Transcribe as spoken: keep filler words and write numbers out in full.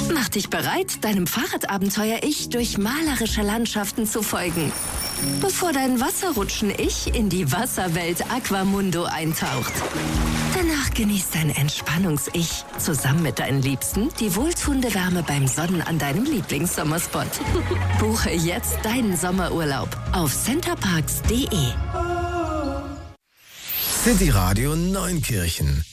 Mach dich bereit, deinem Fahrradabenteuer-Ich durch malerische Landschaften zu folgen, bevor dein Wasserrutschen-Ich in die Wasserwelt Aquamundo eintaucht. Danach genießt dein Entspannungs-Ich zusammen mit deinen Liebsten die wohltuende Wärme beim Sonnen an deinem Lieblingssommerspot. Buche jetzt deinen Sommerurlaub auf centerparks punkt de. City Radio Neunkirchen